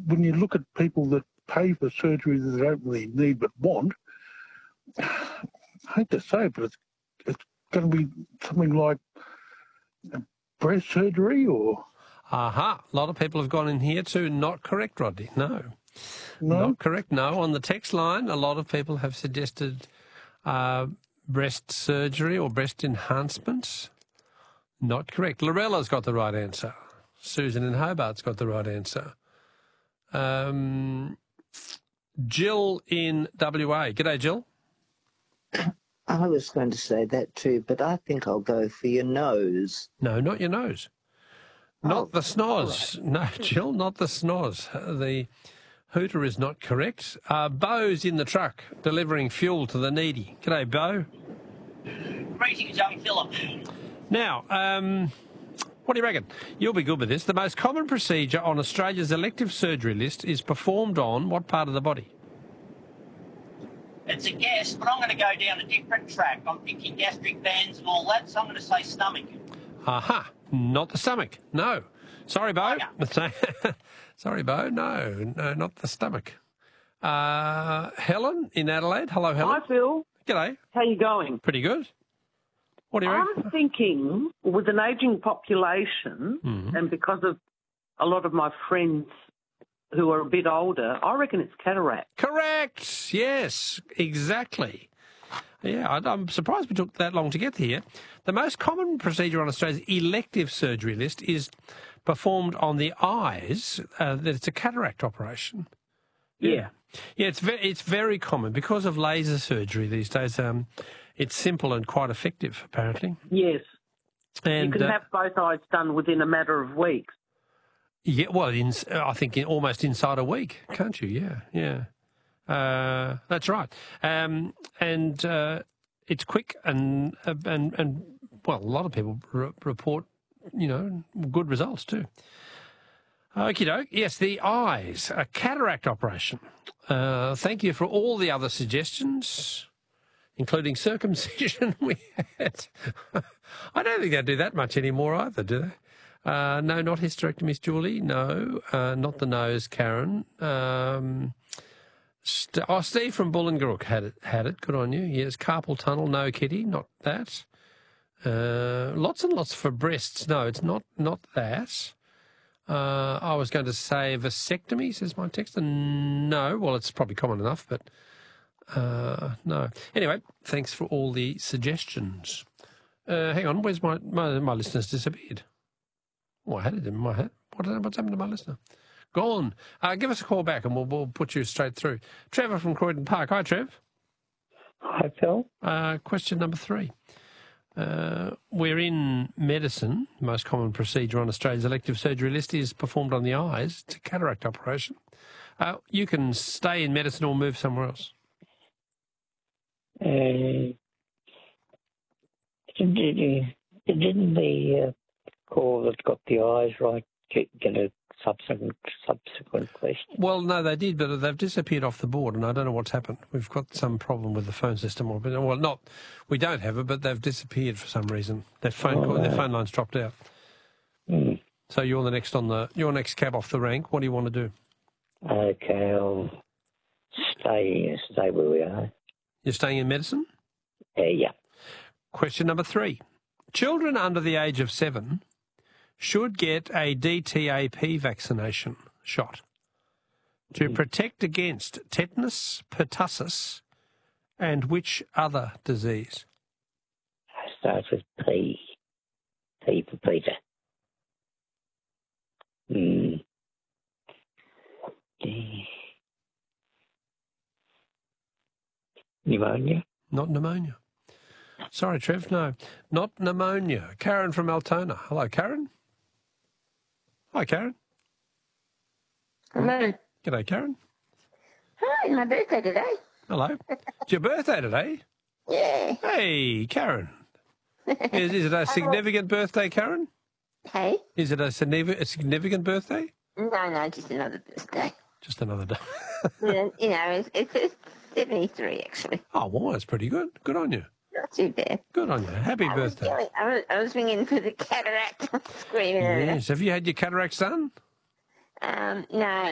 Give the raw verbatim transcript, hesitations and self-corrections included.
when you look at people that pay for surgery that they don't really need but want, I hate to say it, but it's, it's going to be something like breast surgery or... Aha, a lot of people have gone in here too. Not correct, Rodney, no. No? Not correct, no. On the text line, a lot of people have suggested uh, breast surgery or breast enhancements. Not correct. Lorella's got the right answer. Susan in Hobart's got the right answer. Um, Jill in W A. G'day, Jill. I was going to say that too, but I think I'll go for your nose. No, not your nose. Not Oh, the snoz. Right. No, Jill, not the snoz. The hooter is not correct. Uh, Bo's in the truck delivering fuel to the needy. G'day, Bo. Greetings, young Philip. Now, um, what do you reckon? You'll be good with this. The most common procedure on Australia's elective surgery list is performed on what part of the body? It's a guess, but I'm going to go down a different track. I'm thinking gastric bands and all that, so I'm going to say stomach. Aha, not the stomach. No. Sorry, Bo. Okay. Sorry, Bo. No, no, not the stomach. Uh, Helen in Adelaide. Hello, Helen. Hi, Phil. G'day. How you going? Pretty good. What do you reckon? I'm thinking with an ageing population Mm-hmm. and because of a lot of my friends who are a bit older, I reckon it's cataract. Correct. Yes, exactly. Yeah, I- I'm surprised we took that long to get here. The most common procedure on Australia's elective surgery list is performed on the eyes. Uh, that it's a cataract operation. Yeah. Yeah, it's very, it's very common because of laser surgery these days. Um, it's simple and quite effective, apparently. Yes. And you can uh, have both eyes done within a matter of weeks. yeah, well, in, I think in, almost inside a week, can't you? Yeah, yeah. Uh, that's right. Um, and uh, it's quick and, uh, and, and, well, a lot of people re- report, you know, good results too. Okie doke. Yes, the eyes, a cataract operation. Uh, thank you for all the other suggestions, including circumcision. We had. I don't think they do that much anymore either, do they? Uh, no, not hysterectomies, Julie. No, uh, not the nose, Karen. Um, St- oh, Steve from Bullingarook had it. Had it. Good on you. Yes, carpal tunnel. No, Kitty, not that. Uh, lots and lots for breasts. No, it's not. Not that. Uh, I was going to say vasectomy, says my texter. No, well, it's probably common enough, but uh, no. Anyway, thanks for all the suggestions. Uh, hang on, where's my, my, my listener's disappeared? Oh, I had it in my head. What, what's happened to my listener? Gone. Uh, give us a call back and we'll, we'll put you straight through. Trevor from Croydon Park. Hi, Trev. Hi, Phil. Uh, question number three. Uh, we're in medicine. The most common procedure on Australia's elective surgery list is performed on the eyes. It's a cataract operation. Uh, you can stay in medicine or move somewhere else. Uh, didn't, didn't the uh, call that got the eyes right get, get a subsequent subsequent question? Well, no, they did, but they've disappeared off the board, and I don't know what's happened. We've got some problem with the phone system, or well, not we don't have it, but they've disappeared for some reason. Their phone Oh, call, their no. phone line's dropped out. Mm. So you're the next on the you're next cab off the rank. What do you want to do? Okay, I'll stay stay where we are. You're staying in medicine? Uh, yeah. Question number three. Children under the age of seven should get a D T A P vaccination shot to protect against tetanus, pertussis, and which other disease? Starts with P. P for Peter. Hmm. D. Pneumonia? Not pneumonia. Sorry, Trev, no. Not pneumonia. Karen from Altona. Hello, Karen. Hi, Karen. Hello. G'day, Karen. Hi, my birthday today. Hello. It's your birthday today? Yeah. Hey, Karen. Is, is it a significant birthday, Karen? Hey? Is it a significant, a significant birthday? No, no, just another birthday. Just another day. Yeah, you know, it's, it's, it's seventy-three, actually. Oh, well, that's pretty good. Good on you. Not too bad. Good on you. Happy I was, birthday. going, I, was, I was ringing for the cataract. Screaming. Yes. Have you had your cataracts done? Um, no.